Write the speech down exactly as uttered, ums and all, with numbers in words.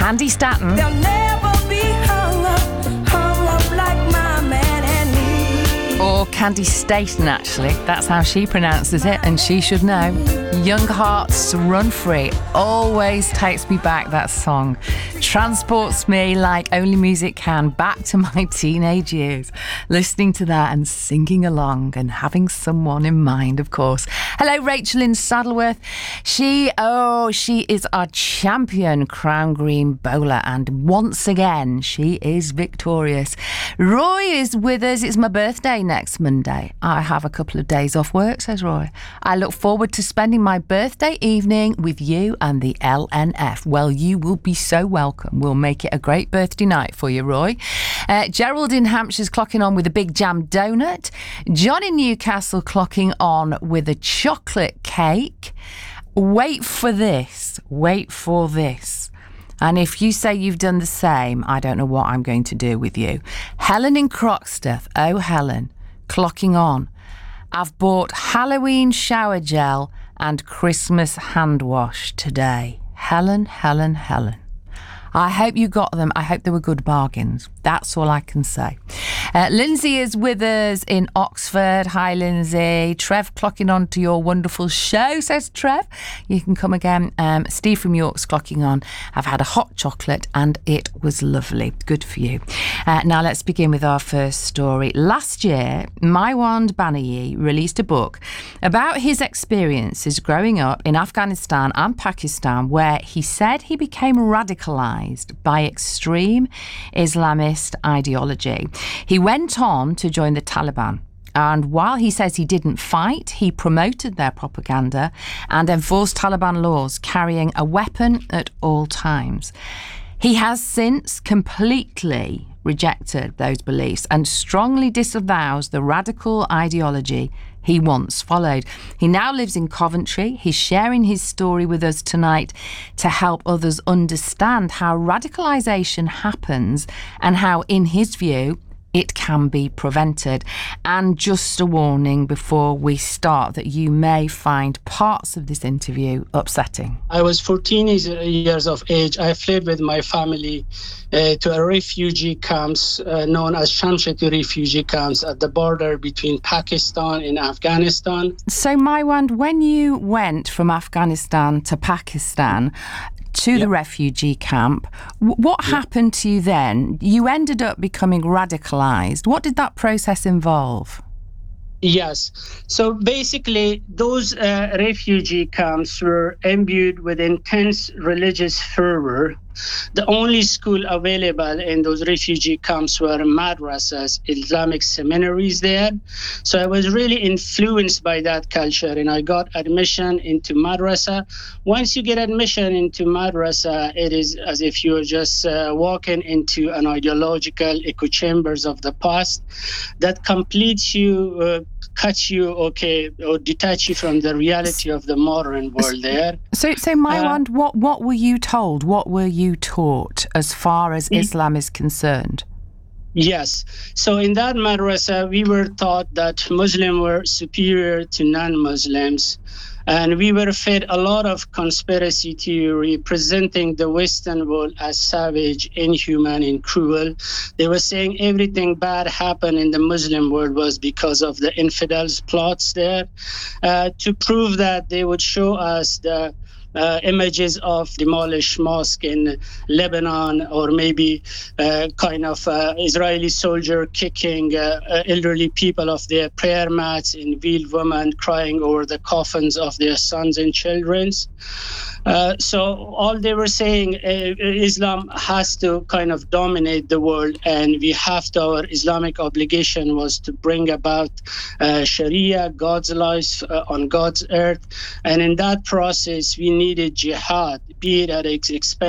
Candy Staton. They'll never be hung up, hung up like my man and me. Or Candy Staton, actually. That's how she pronounces it, and she should know. Young Hearts Run Free always takes me back, that song. Transports me like only music can back to my teenage years. Listening to that and singing along and having someone in mind, of course. Hello, Rachel in Saddleworth. She, oh, she is our champion Crown Green bowler, and once again, she is victorious. Roy is with us. It's my birthday next Monday. I have a couple of days off work, says Roy. I look forward to spending my birthday evening with you and the L N F. Well, you will be so welcome. We'll make it a great birthday night for you, Roy. Uh, Gerald in Hampshire's clocking on with a big jam donut. John in Newcastle clocking on with a chocolate cake. Wait for this. Wait for this. And if you say you've done the same, I don't know what I'm going to do with you. Helen in Croxteth. Oh, Helen. Clocking on. I've bought Halloween shower gel and Christmas hand wash today. Helen, Helen, Helen. I hope you got them. I hope they were good bargains. That's all I can say. Uh, Lindsay is with us in Oxford. Hi, Lindsay. Trev clocking on to your wonderful show, says Trev. You can come again. Um, Steve from York's clocking on. I've had a hot chocolate and it was lovely. Good for you. Uh, now let's begin with our first story. Last year, Maiwand Banerjee released a book about his experiences growing up in Afghanistan and Pakistan, where he said he became radicalised by extreme Islamist ideology. He went on to join the Taliban, and while he says he didn't fight, he promoted their propaganda and enforced Taliban laws, carrying a weapon at all times. He has since completely rejected those beliefs and strongly disavows the radical ideology he once followed. He now lives in Coventry. He's sharing his story with us tonight to help others understand how radicalisation happens and how, in his view, it can be prevented. And just a warning before we start that you may find parts of this interview upsetting. I was fourteen years of age. I fled with my family uh, to a refugee camps uh, known as Shamshati refugee camps at the border between Pakistan and Afghanistan. So, Maiwand, when you went from Afghanistan to Pakistan, to yep. the refugee camp, what yep. happened to you then? You ended up becoming radicalised. What did that process involve? Yes. So basically, those uh, refugee camps were imbued with intense religious fervor. The only school available in those refugee camps were madrasas, Islamic seminaries there. So I was really influenced by that culture, and I got admission into madrasa. Once you get admission into madrasa, it is as if you're just uh, walking into an ideological echo chambers of the past that completes you, uh, cuts you, okay, or detach you from the reality of the modern world there. So, so Maiwand, uh, what, what were you told? What were you taught as far as Islam is concerned? Yes. So in that madrasa, we were taught that Muslims were superior to non-Muslims. And we were fed a lot of conspiracy theory presenting the Western world as savage, inhuman, and cruel. They were saying everything bad happened in the Muslim world was because of the infidels' plots there. Uh, to prove that, they would show us the Uh, images of demolished mosque in Lebanon, or maybe uh, kind of uh, Israeli soldier kicking uh, uh, elderly people off their prayer mats, and veiled women crying over the coffins of their sons and children. Uh, so all they were saying, uh, Islam has to kind of dominate the world, and we have to, our Islamic obligation was to bring about uh, Sharia, God's life uh, on God's earth. And in that process, we needed jihad, be it at its expense